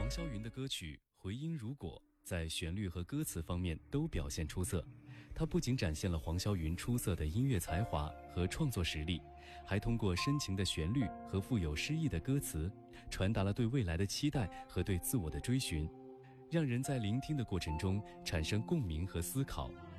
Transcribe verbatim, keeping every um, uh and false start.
黄霄云的歌曲《回音如果》在旋律和歌词方面都表现出色。它不仅展现了黄霄云出色的音乐才华和创作实力，还通过深情的旋律和富有诗意的歌词，传达了对未来的期待和对自我的追寻，让人在聆听的过程中产生共鸣和思考，